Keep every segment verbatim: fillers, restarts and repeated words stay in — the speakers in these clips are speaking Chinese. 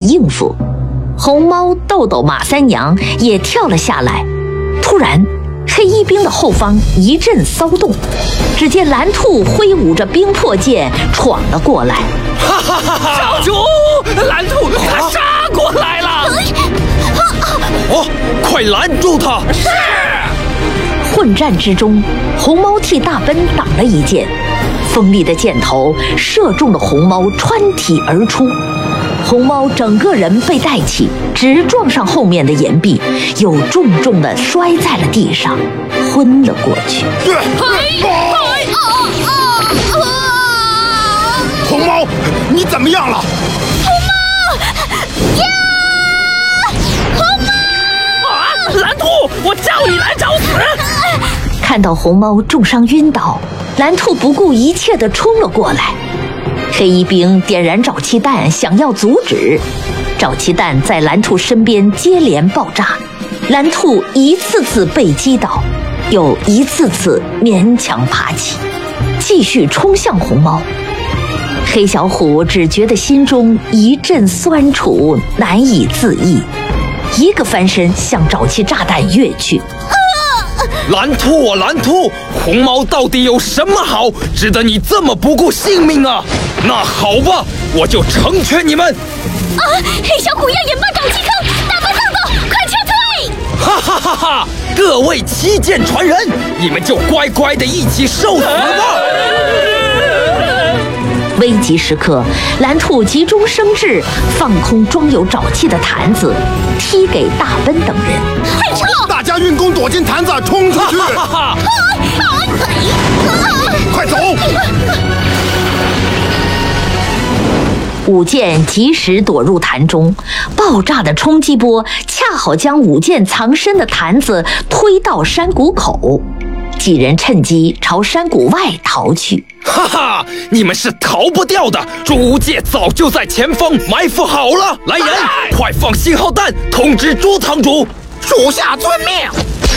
应付。红猫、豆豆、马三娘也跳了下来。突然，黑衣兵的后方一阵骚动，只见蓝兔挥舞着冰魄剑闯了过来。 哈哈哈哈！教主，蓝兔他杀过来了！哦，快拦住他！ 是。混战之中，红猫替大奔挡了一剑，锋利的箭头射中了红猫穿体而出。红猫整个人被带起，直撞上后面的岩壁，又重重地摔在了地上，昏了过去。 红猫，你怎么样了？ 红猫呀！红猫！ 啊！蓝兔，我叫你来找死！ 看到红猫重伤晕倒，蓝兔不顾一切地冲了过来。黑衣兵点燃沼气弹，想要阻止，沼气弹在蓝兔身边接连爆炸，蓝兔一次次被击倒，又一次次勉强爬起，继续冲向红猫。黑小虎只觉得心中一阵酸楚，难以自抑，一个翻身向沼气炸弹跃去。 蓝兔啊蓝兔，红猫到底有什么好，值得你这么不顾性命啊？那好吧，我就成全你们。 啊！黑小虎要引爆沼气坑，大哥豆豆，快撤退！ 哈哈哈哈！各位七剑传人，你们就乖乖的一起受死吧！ 危急时刻，蓝兔急中生智，放空装有沼气的坛子，踢给大奔等人。 快撤！ 大家运功躲进坛子，冲出去！快走！ 舞剑及时躲入坛中，爆炸的冲击波恰好将舞剑藏身的坛子推到山谷口。几人趁机朝山谷外逃去。 哈哈，你们是逃不掉的！朱无戒早就在前方埋伏好了。来人，快放信号弹，通知朱堂主。 属下遵命。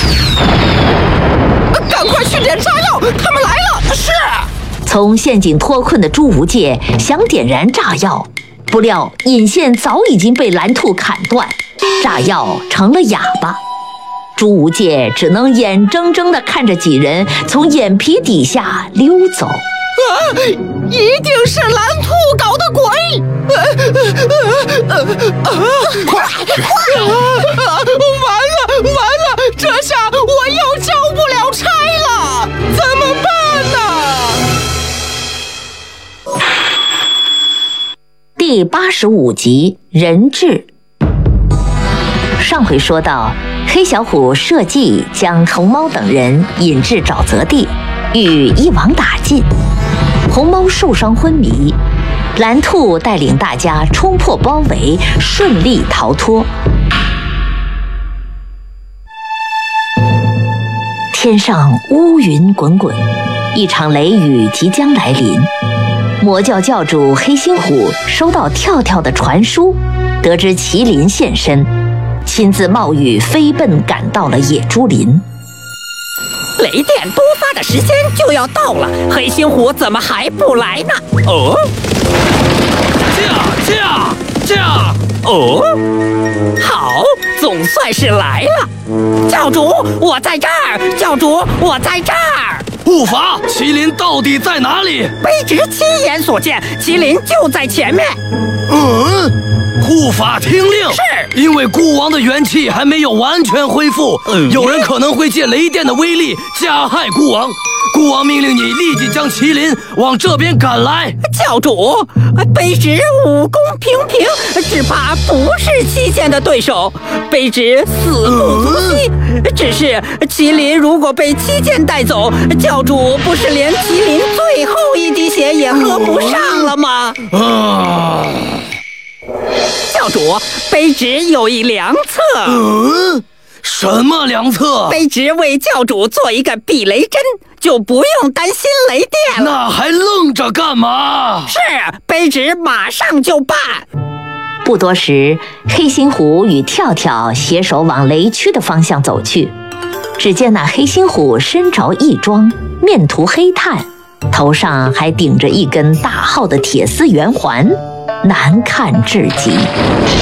赶快去点炸药，他们来了！是。 从陷阱脱困的朱无戒想点燃炸药，不料引线早已经被蓝兔砍断，炸药成了哑巴。朱无戒只能眼睁睁地看着几人从眼皮底下溜走。 啊！一定是蓝兔搞的鬼！啊啊啊啊、 快快！啊！完了完了，这下我又交不了差了，怎么办呢？ 第八十五集人质。上回说到，黑小虎设计将红猫等人引至沼泽地，欲一网打尽。红猫受伤昏迷，蓝兔带领大家冲破包围，顺利逃脱。天上乌云滚滚，一场雷雨即将来临。魔教教主黑心虎收到跳跳的传书，得知麒麟现身，亲自冒雨飞奔赶到了野猪林。 雷电多发的时间就要到了，黑心虎怎么还不来呢？ 哦，驾驾驾！ 哦，好，总算是来了。教主，我在这儿！教主，我在这儿！ 护法，麒麟到底在哪里？ 卑职亲眼所见，麒麟就在前面。 嗯， 护法听令。 是。 因为孤王的元气还没有完全恢复，嗯、有人可能会借雷电的威力加害孤王。孤王命令你立即将麒麟往这边赶来。 教主，卑职武功平平，只怕不是七剑的对手，卑职死不足惜。嗯、只是麒麟如果被七剑带走，教主不是连麒麟最后一滴血也喝不上了吗？ 啊！ 教主，卑职有一良策。 嗯，什么良策？ 卑职为教主做一个避雷针，就不用担心雷电了。 那还愣着干嘛？ 是，卑职马上就办。 不多时，黑心虎与跳跳携手往雷区的方向走去。只见那黑心虎身着义装，面涂黑炭，头上还顶着一根大号的铁丝圆环，难看至极。